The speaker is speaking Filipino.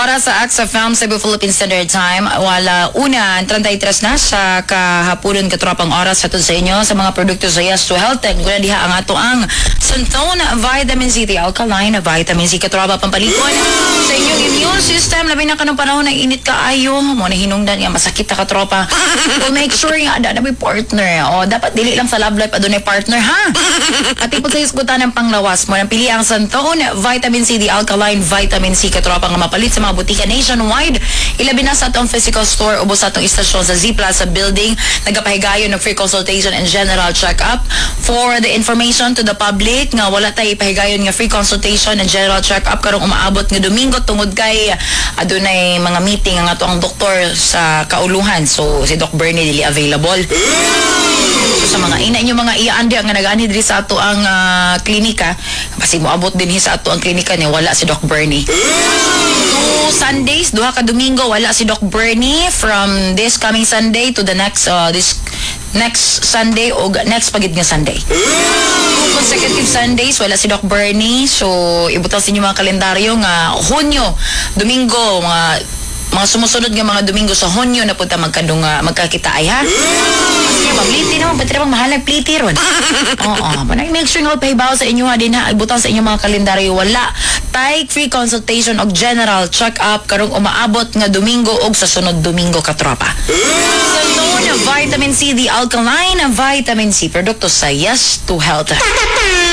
Oras sa AXA Film Cebu Philippine Standard Time. Wala una, 33 na sa kahapunon katropang oras hatod sa inyo sa mga produkto sa Yes to Health. Kung diha ang ato ang Santon Vitamin C, the alkaline vitamin C katropa pampalikon sa inyong immune system. Labi na kanong panahon na init ka ayo mo na hinungdan nga masakit ta katropa. So make sure nga ada na may partner. O dapat dili lang sa love life adunay partner ha. At ipod sa isgutan ng panglawas mo nang pili ang Santon Vitamin C, the alkaline vitamin C katropa nga mapalit sa mga butika nationwide. Ilabi na sa atong physical store ubos sa atong istasyon sa Z Plaza Building. Nagapahigayon ng free consultation and general check-up. For the information to the public nga wala tay ipahigayon nga free consultation and general check-up karong umaabot nga Domingo tungod kay adunay mga meeting ang ato ang doktor sa kauluhan. So si Doc Bernie dili available. So sa mga ina inyo mga iyaandi nga nag-ani diri sa ato ang klinika, basi moabot din sa ato ang klinika ni wala si Doc Bernie. Sundays, duha ka Domingo wala si Doc Bernie from this coming Sunday to the next this next Sunday o next pagid nga Sunday. Consecutive Sundays wala si Doc Bernie, so ibutang sa inyo mga kalendaryo nga Hunyo, Domingo, mga sumusunod nga mga Domingo sa Hunyo na punta magkakita ay ha. Kasi mabliti naman, pati namang mahal nagpliti ron. Oo, make sure nga pahibaw sa inyo ha din ha, ibutang sa inyo mga kalendaryo wala tay free consultation o general check-up karong umaabot nga Domingo o sa sunod Domingo katropa. Santon Vitamin C, the alkaline vitamin C, produkto sa Yes to Health.